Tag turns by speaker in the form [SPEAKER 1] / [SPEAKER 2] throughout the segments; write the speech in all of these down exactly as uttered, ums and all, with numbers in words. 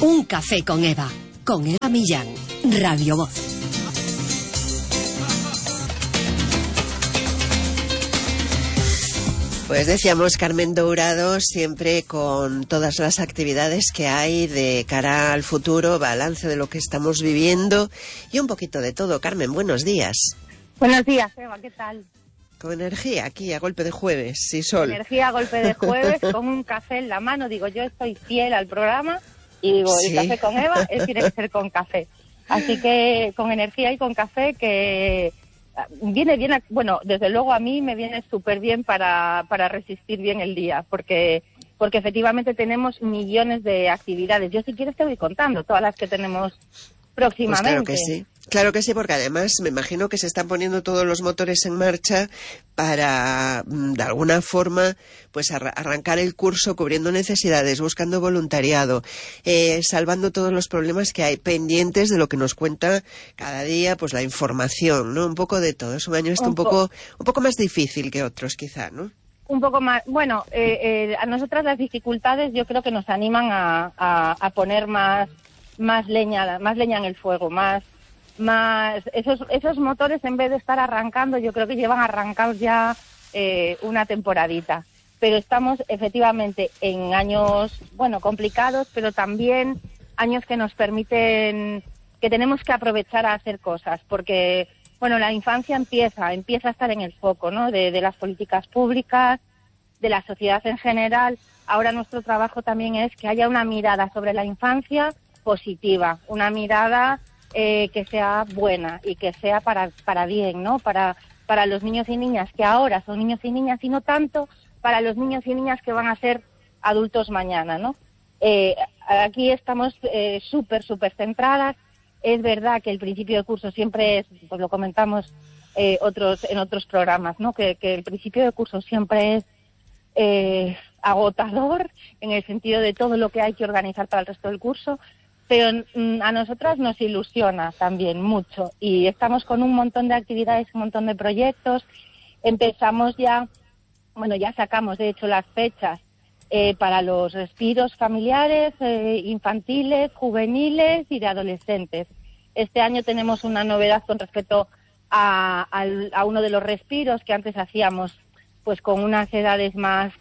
[SPEAKER 1] Un café con Eva, con Eva Millán, Radio Voz.
[SPEAKER 2] Pues decíamos, Carmen Dourado, siempre con todas las actividades que hay de cara al futuro, balance de lo que estamos viviendo y un poquito de todo. Carmen, buenos días.
[SPEAKER 3] Buenos días, Eva, ¿qué tal?
[SPEAKER 2] Con energía, aquí a golpe de jueves, sí, sol.
[SPEAKER 3] Energía a golpe de jueves, con un café en la mano. Digo, yo estoy fiel al programa y digo,
[SPEAKER 2] Sí.
[SPEAKER 3] el café con Eva, él tiene que ser con café. Así que con energía y con café, que viene bien, a, bueno, desde luego a mí me viene súper bien para, para resistir bien el día, porque porque efectivamente tenemos millones de actividades. Yo, si quieres, te voy contando todas las que tenemos próximamente.
[SPEAKER 2] Pues claro que sí. Claro que sí, porque además me imagino que se están poniendo todos los motores en marcha para, de alguna forma, pues arra- arrancar el curso cubriendo necesidades, buscando voluntariado, eh, salvando todos los problemas que hay pendientes de lo que nos cuenta cada día, pues la información, ¿no? Un poco de todo. Es un año este un, un poco, po- un poco más difícil que otros, quizá, ¿no?
[SPEAKER 3] Un poco más, bueno, eh, eh, a nosotras las dificultades yo creo que nos animan a, a, a poner más, más leña, más leña en el fuego, más más esos esos motores, en vez de estar arrancando, yo creo que llevan arrancados ya eh, una temporadita, pero estamos efectivamente en años, bueno, complicados, pero también años que nos permiten, que tenemos que aprovechar a hacer cosas, porque bueno, la infancia empieza empieza a estar en el foco, ¿no?, de, de las políticas públicas, de la sociedad en general. Ahora nuestro trabajo también es que haya una mirada sobre la infancia positiva, una mirada Eh, que sea buena y que sea para para bien, ¿no? Para para los niños y niñas que ahora son niños y niñas, y no tanto para los niños y niñas que van a ser adultos mañana, ¿no? Eh, aquí estamos eh, súper, súper centradas. Es verdad que el principio de curso siempre es, pues lo comentamos eh, otros en otros programas, ¿no? Que, que el principio de curso siempre es eh, agotador en el sentido de todo lo que hay que organizar para el resto del curso. Pero mm, a nosotras nos ilusiona también mucho y estamos con un montón de actividades, un montón de proyectos. Empezamos ya, bueno, ya sacamos de hecho las fechas eh, para los respiros familiares, eh, infantiles, juveniles y de adolescentes. Este año tenemos una novedad con respecto a, a, a uno de los respiros que antes hacíamos pues con unas edades más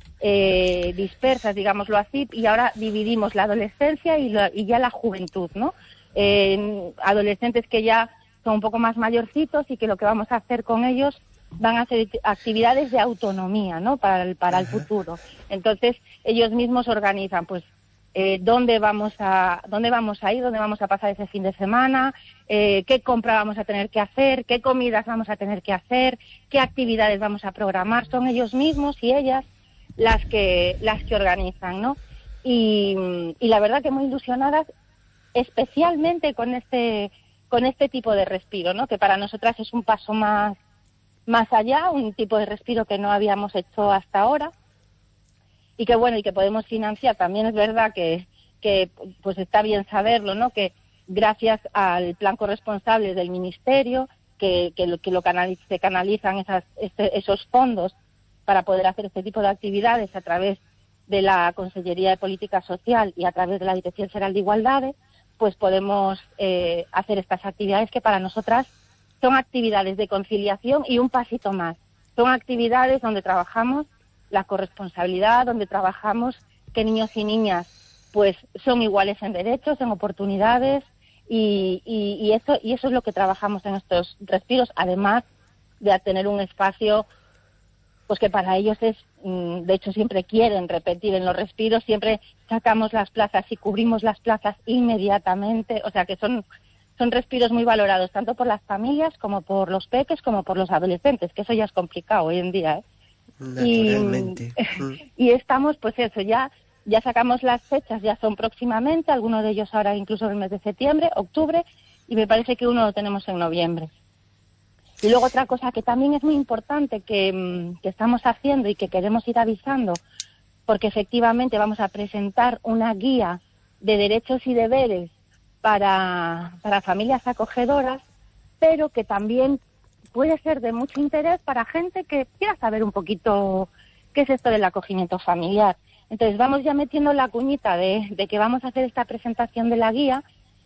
[SPEAKER 3] Eh, dispersas, digámoslo así, y ahora dividimos la adolescencia y, la, y ya la juventud, ¿no? Eh, adolescentes que ya son un poco más mayorcitos y que lo que vamos a hacer con ellos van a ser actividades de autonomía, ¿no?, para el, para el futuro. Entonces ellos mismos organizan, pues, eh, dónde vamos a dónde vamos a ir, dónde vamos a pasar ese fin de semana, eh, qué compra vamos a tener que hacer, qué comidas vamos a tener que hacer, qué actividades vamos a programar. Son ellos mismos y ellas las que las que organizan, ¿no? Y, y la verdad que muy ilusionadas, especialmente con este con este tipo de respiro, ¿no?, que para nosotras es un paso más más allá, un tipo de respiro que no habíamos hecho hasta ahora y que bueno, y que podemos financiar. También es verdad que que pues está bien saberlo, ¿no?, que gracias al plan corresponsable del ministerio, que que lo que lo canaliz, se canalizan esas este, esos fondos para poder hacer este tipo de actividades a través de la Consellería de Política Social y a través de la Dirección General de Igualdades, pues podemos eh, hacer estas actividades que para nosotras son actividades de conciliación y un pasito más. Son actividades donde trabajamos la corresponsabilidad, donde trabajamos que niños y niñas pues son iguales en derechos, en oportunidades, y, y, y, eso, y eso es lo que trabajamos en estos respiros, además de tener un espacio pues que para ellos es, de hecho siempre quieren repetir en los respiros, siempre sacamos las plazas y cubrimos las plazas inmediatamente, o sea que son son respiros muy valorados tanto por las familias como por los peques como por los adolescentes, que eso ya es complicado hoy en día, ¿eh?
[SPEAKER 2] Naturalmente.
[SPEAKER 3] Y, y estamos, pues eso, ya ya sacamos las fechas, ya son próximamente, algunos de ellos ahora incluso en el mes de septiembre, octubre, y me parece que uno lo tenemos en noviembre. Y luego otra cosa que también es muy importante que, que estamos haciendo y que queremos ir avisando, porque efectivamente vamos a presentar una guía de derechos y deberes para, para familias acogedoras, pero que también puede ser de mucho interés para gente que quiera saber un poquito qué es esto del acogimiento familiar. Entonces vamos ya metiendo la cuñita de, de que vamos a hacer esta presentación de la guía,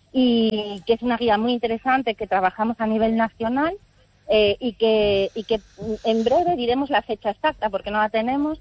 [SPEAKER 3] y que es una guía muy interesante que trabajamos a nivel nacional, eh, y que y que en breve diremos la fecha exacta porque no la tenemos,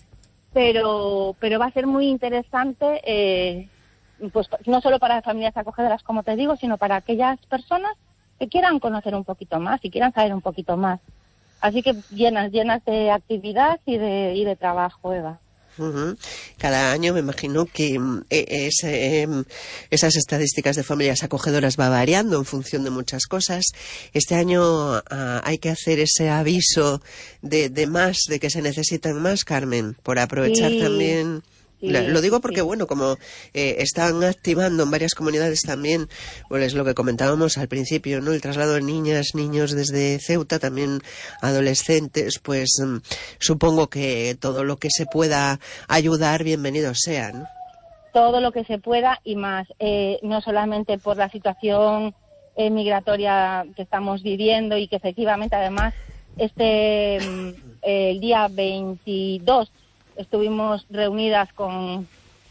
[SPEAKER 3] pero pero va a ser muy interesante, eh, pues no solo para familias acogedoras, como te digo, sino para aquellas personas que quieran conocer un poquito más y quieran saber un poquito más. Así que llenas, llenas de actividad y de, y de trabajo, Eva.
[SPEAKER 2] Uh-huh. Cada año me imagino que eh, es, eh, esas estadísticas de familias acogedoras va variando en función de muchas cosas. Este año uh, hay que hacer ese aviso de, de más, de que se necesitan más, Carmen, por aprovechar sí. también... Sí, lo digo porque, sí. bueno, como eh, están activando en varias comunidades también, pues lo que comentábamos al principio, ¿no? El traslado de niñas, niños desde Ceuta, también adolescentes, pues um, supongo que todo lo que se pueda ayudar, bienvenido sea, ¿no?
[SPEAKER 3] Todo lo que se pueda y más, eh, no solamente por la situación eh, migratoria que estamos viviendo y que efectivamente además este eh, el día veintidós estuvimos reunidas con,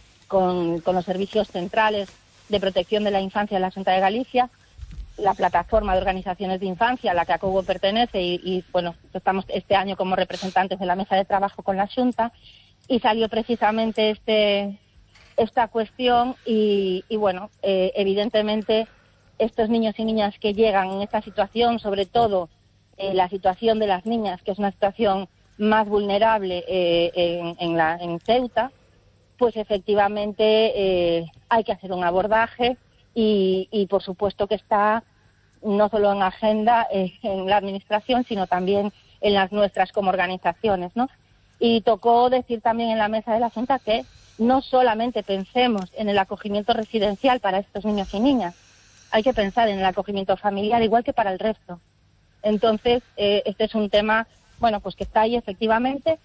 [SPEAKER 3] con, con los servicios centrales de protección de la infancia de la Xunta de Galicia, la plataforma de organizaciones de infancia a la que ACOBO pertenece, y, y bueno, estamos este año como representantes de la mesa de trabajo con la Xunta, y salió precisamente este esta cuestión y, y bueno, eh, evidentemente estos niños y niñas que llegan en esta situación, sobre todo eh, la situación de las niñas, que es una situación más vulnerable eh, en, en, la, en Ceuta, pues efectivamente eh, hay que hacer un abordaje y, y por supuesto que está no solo en agenda eh, en la administración, sino también en las nuestras como organizaciones, ¿no? Y tocó decir también en la mesa de la Junta que no solamente pensemos en el acogimiento residencial para estos niños y niñas, hay que pensar en el acogimiento familiar igual que para el resto. Entonces, eh, este es un tema, bueno, pues que está ahí efectivamente,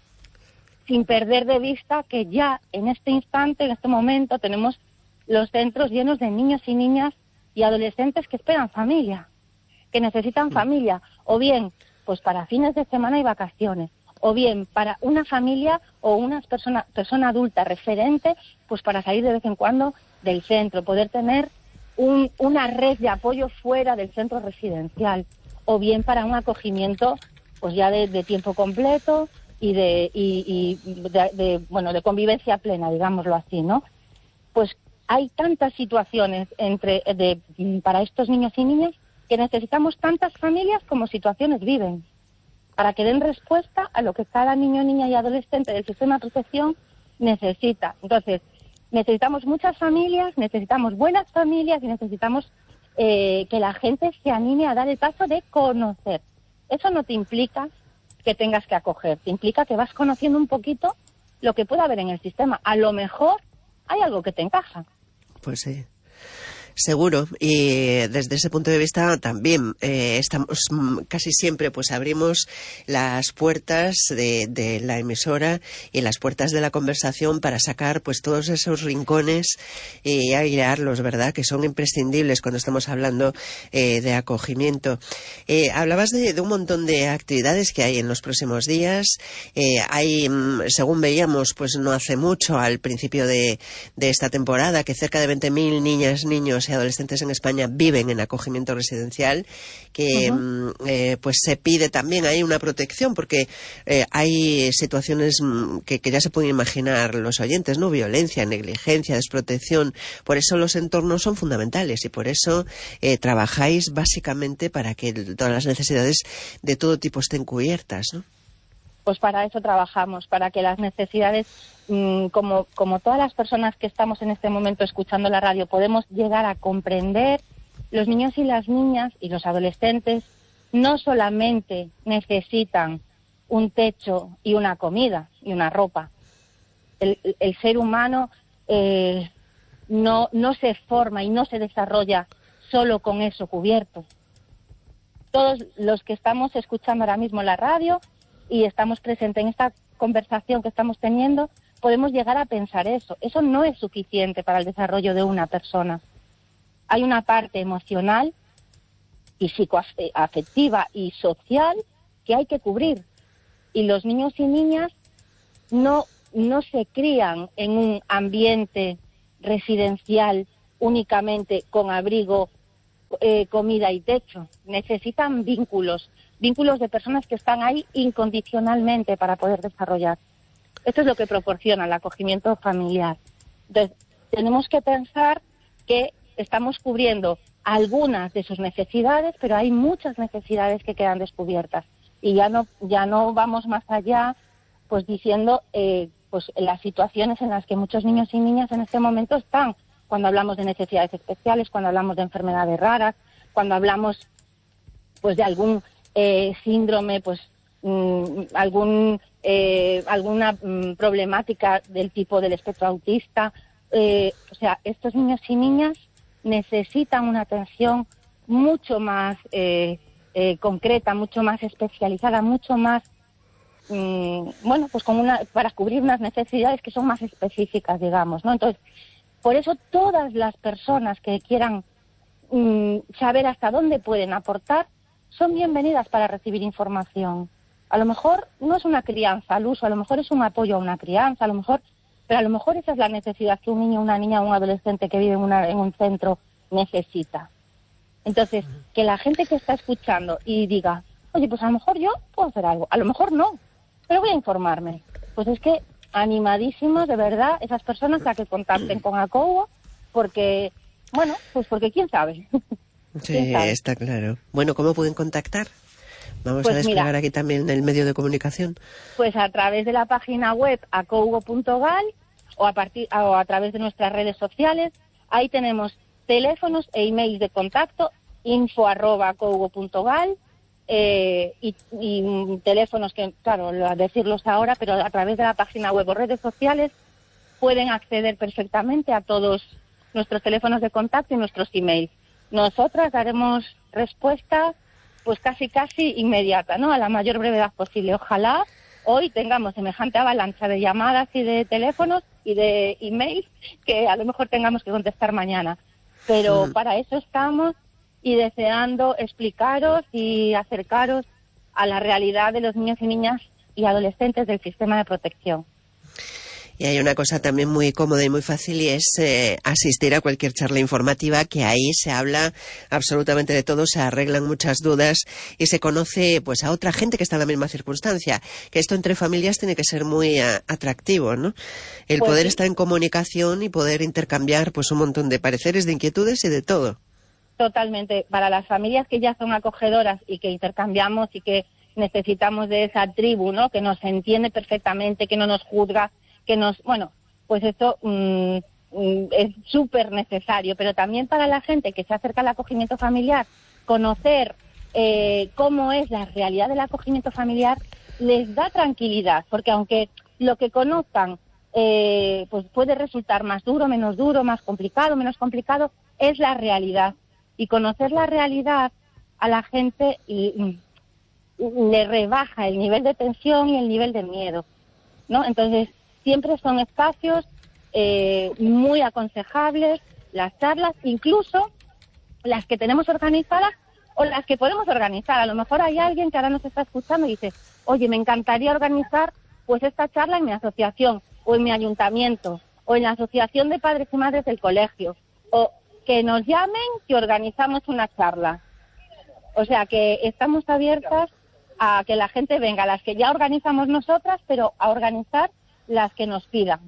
[SPEAKER 3] sin perder de vista que ya en este instante, en este momento, tenemos los centros llenos de niños y niñas y adolescentes que esperan familia, que necesitan familia, o bien pues para fines de semana y vacaciones, o bien para una familia o una persona, persona adulta referente, pues para salir de vez en cuando del centro, poder tener un, una red de apoyo fuera del centro residencial, o bien para un acogimiento pues ya de, de tiempo completo y de y, y de, de bueno de convivencia plena, digámoslo así, ¿no? Pues hay tantas situaciones entre de para estos niños y niñas que necesitamos tantas familias como situaciones viven, para que den respuesta a lo que cada niño, niña y adolescente del sistema de protección necesita. Entonces, necesitamos muchas familias, necesitamos buenas familias y necesitamos eh, que la gente se anime a dar el paso de conocer. Eso no te implica que tengas que acoger, te implica que vas conociendo un poquito lo que puede haber en el sistema. A lo mejor hay algo que te encaja.
[SPEAKER 2] Pues sí. Seguro, y desde ese punto de vista también eh, estamos casi siempre pues abrimos las puertas de, de la emisora y las puertas de la conversación para sacar pues todos esos rincones y airearlos, ¿verdad? Que son imprescindibles cuando estamos hablando eh, de acogimiento. Eh, hablabas de, de un montón de actividades que hay en los próximos días. Eh, hay, según veíamos, pues no hace mucho al principio de, de esta temporada, que cerca de veinte mil niñas, niños y adolescentes en España viven en acogimiento residencial, que uh-huh. eh, pues se pide también ahí una protección porque eh, hay situaciones que, que ya se pueden imaginar los oyentes, ¿no? Violencia, negligencia, desprotección. Por eso los entornos son fundamentales y por eso eh, trabajáis básicamente para que todas las necesidades de todo tipo estén cubiertas, ¿no?
[SPEAKER 3] Pues para eso trabajamos, para que las necesidades, mmm, como, como todas las personas que estamos en este momento escuchando la radio, podemos llegar a comprender, los niños y las niñas y los adolescentes no solamente necesitan un techo y una comida y una ropa. El, el ser humano eh, no, no se forma y no se desarrolla solo con eso cubierto. Todos los que estamos escuchando ahora mismo la radio y estamos presentes en esta conversación que estamos teniendo, podemos llegar a pensar eso. Eso no es suficiente para el desarrollo de una persona. Hay una parte emocional y psicoafectiva y social que hay que cubrir. Y los niños y niñas no no se crían en un ambiente residencial únicamente con abrigo, eh, comida y techo. Necesitan vínculos, vínculos de personas que están ahí incondicionalmente para poder desarrollar. Esto es lo que proporciona el acogimiento familiar. Entonces, tenemos que pensar que estamos cubriendo algunas de sus necesidades, pero hay muchas necesidades que quedan descubiertas. Y ya no, ya no vamos más allá, pues diciendo eh, pues las situaciones en las que muchos niños y niñas en este momento están, cuando hablamos de necesidades especiales, cuando hablamos de enfermedades raras, cuando hablamos pues de algún eh, síndrome, pues mmm, algún eh, alguna mmm, problemática del tipo del espectro autista. Eh, o sea, estos niños y niñas necesitan una atención mucho más eh, eh, concreta, mucho más especializada, mucho más, mmm, bueno, pues como una, para cubrir unas necesidades que son más específicas, digamos, ¿no? Entonces, por eso todas las personas que quieran mmm, saber hasta dónde pueden aportar son bienvenidas para recibir información. A lo mejor no es una crianza al uso, a lo mejor es un apoyo a una crianza, a lo mejor, pero a lo mejor esa es la necesidad que un niño, una niña o un adolescente que vive en, una, en un centro necesita. Entonces, que la gente que está escuchando y diga, oye, pues a lo mejor yo puedo hacer algo, a lo mejor no, pero voy a informarme. Pues es que animadísimos, de verdad, esas personas a que contacten con ACOUGO, porque, bueno, pues porque quién sabe.
[SPEAKER 2] Sí,
[SPEAKER 3] ¿Quién sabe?
[SPEAKER 2] está claro. Bueno, ¿cómo pueden contactar? Vamos
[SPEAKER 3] Pues
[SPEAKER 2] a desplegar
[SPEAKER 3] mira,
[SPEAKER 2] aquí también el medio de comunicación.
[SPEAKER 3] Pues a través de la página web acougo punto gal o a, partir, o a través de nuestras redes sociales. Ahí tenemos teléfonos e emails de contacto, info arroba acougo punto gal, eh, y, y teléfonos que, claro, a decirlos ahora, pero a través de la página web o redes sociales pueden acceder perfectamente a todos nuestros teléfonos de contacto y nuestros emails. Nosotras daremos respuesta pues casi casi inmediata, ¿no? A la mayor brevedad posible. Ojalá hoy tengamos semejante avalancha de llamadas y de teléfonos y de emails que a lo mejor tengamos que contestar mañana. Pero mm. para eso estamos y deseando explicaros y acercaros a la realidad de los niños y niñas y adolescentes del sistema de protección.
[SPEAKER 2] Y hay una cosa también muy cómoda y muy fácil, y es eh, asistir a cualquier charla informativa, que ahí se habla absolutamente de todo, se arreglan muchas dudas y se conoce pues a otra gente que está en la misma circunstancia. Que esto entre familias tiene que ser muy a, atractivo, ¿no? El pues poder sí. estar en comunicación y poder intercambiar pues un montón de pareceres, de inquietudes y de todo.
[SPEAKER 3] Totalmente. Para las familias que ya son acogedoras y que intercambiamos y que necesitamos de esa tribu, ¿no? Que nos entiende perfectamente, que no nos juzga, que nos, bueno, pues esto mmm, es súper necesario, pero también para la gente que se acerca al acogimiento familiar, conocer eh, cómo es la realidad del acogimiento familiar les da tranquilidad, porque aunque lo que conozcan eh, pues puede resultar más duro, menos duro, más complicado, menos complicado, es la realidad. Y conocer la realidad a la gente y, y, le rebaja el nivel de tensión y el nivel de miedo, ¿no? Entonces, siempre son espacios eh, muy aconsejables, las charlas, incluso las que tenemos organizadas o las que podemos organizar. A lo mejor hay alguien que ahora nos está escuchando y dice, oye, me encantaría organizar pues esta charla en mi asociación, o en mi ayuntamiento, o en la asociación de padres y madres del colegio, o que nos llamen, que organizamos una charla. O sea, que estamos abiertas a que la gente venga, las que ya organizamos nosotras, pero a organizar las que nos pidan.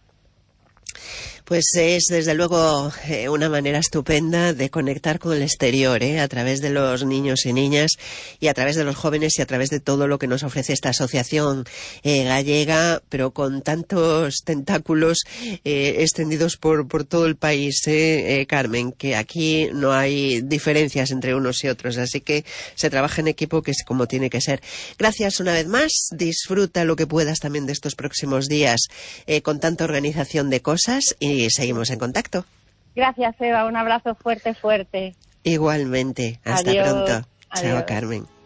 [SPEAKER 2] Pues es desde luego eh, una manera estupenda de conectar con el exterior, ¿eh? A través de los niños y niñas y a través de los jóvenes y a través de todo lo que nos ofrece esta asociación eh, gallega, pero con tantos tentáculos eh, extendidos por, por todo el país, ¿eh? Eh, Carmen, que aquí no hay diferencias entre unos y otros, así que se trabaja en equipo, que es como tiene que ser. Gracias una vez más, disfruta lo que puedas también de estos próximos días eh, con tanta organización de cosas y seguimos en contacto.
[SPEAKER 3] Gracias, Eva. Un abrazo fuerte, fuerte.
[SPEAKER 2] Igualmente. Hasta
[SPEAKER 3] Adiós.
[SPEAKER 2] pronto.
[SPEAKER 3] Adiós.
[SPEAKER 2] Chao, Carmen.